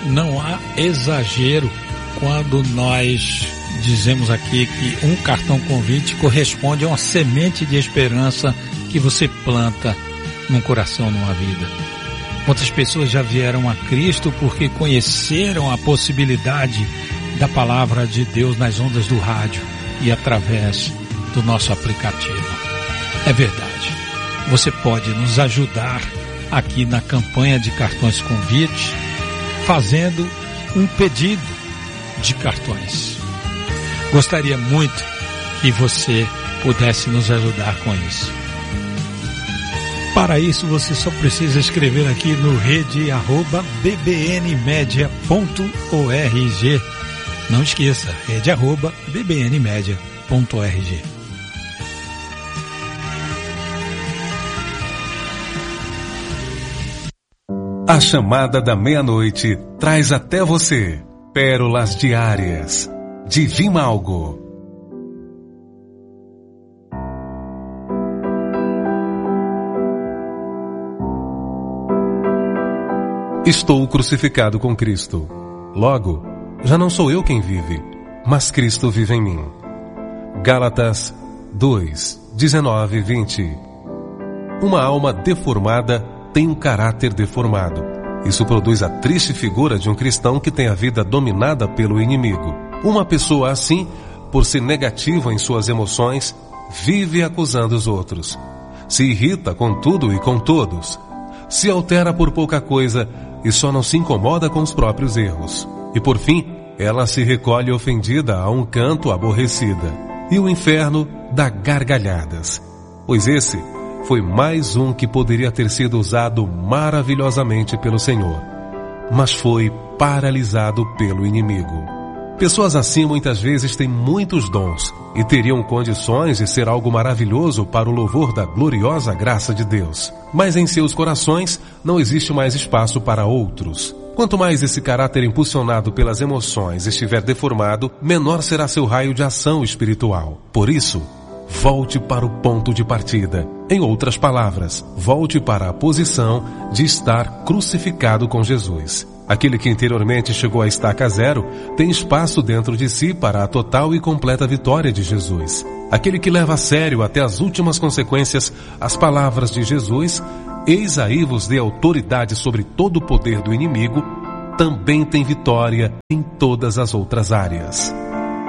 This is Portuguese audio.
não há exagero quando nós dizemos aqui que um cartão convite corresponde a uma semente de esperança que você planta num coração, numa vida. Quantas pessoas já vieram a Cristo porque conheceram a possibilidade da palavra de Deus nas ondas do rádio e através do nosso aplicativo. É verdade. Você pode nos ajudar aqui na campanha de cartões convite, fazendo um pedido de cartões. Gostaria muito que você pudesse nos ajudar com isso. Para isso, você só precisa escrever aqui no rede@bbnmedia.org. Não esqueça, rede@bbnmedia.org. A chamada da meia-noite traz até você pérolas diárias de Vimalgo. Estou crucificado com Cristo. Logo, já não sou eu quem vive, mas Cristo vive em mim. Gálatas 2, 19 e 20. Uma alma deformada tem um caráter deformado. Isso produz a triste figura de um cristão que tem a vida dominada pelo inimigo. Uma pessoa assim, por ser negativa em suas emoções, vive acusando os outros. Se irrita com tudo e com todos. Se altera por pouca coisa e só não se incomoda com os próprios erros. E por fim, ela se recolhe ofendida a um canto aborrecida. E o inferno dá gargalhadas. Pois esse foi mais um que poderia ter sido usado maravilhosamente pelo Senhor, mas foi paralisado pelo inimigo. Pessoas assim muitas vezes têm muitos dons e teriam condições de ser algo maravilhoso para o louvor da gloriosa graça de Deus. Mas em seus corações não existe mais espaço para outros. Quanto mais esse caráter impulsionado pelas emoções estiver deformado, menor será seu raio de ação espiritual. Por isso, volte para o ponto de partida. Em outras palavras, volte para a posição de estar crucificado com Jesus. Aquele que interiormente chegou à estaca zero tem espaço dentro de si para a total e completa vitória de Jesus. Aquele que leva a sério até as últimas consequências as palavras de Jesus, eis aí vos dê autoridade sobre todo o poder do inimigo, também tem vitória em todas as outras áreas.